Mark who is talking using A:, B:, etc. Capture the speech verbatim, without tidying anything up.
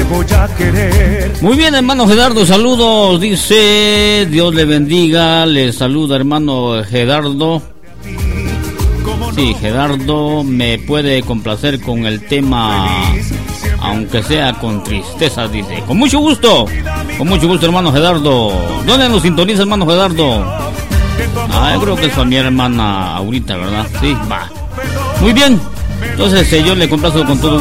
A: voy a querer.
B: Muy bien, hermano Gerardo, saludos, dice, Dios le bendiga, le saluda hermano Gerardo. Sí, Gerardo, me puede complacer con el tema, aunque sea con tristeza, dice. Con mucho gusto, con mucho gusto, hermano Gerardo. ¿Dónde nos sintoniza, hermano Gerardo? Ah, yo creo que es a mi hermana ahorita, ¿verdad? Sí, va. Muy bien, entonces eh, yo le complazco con todo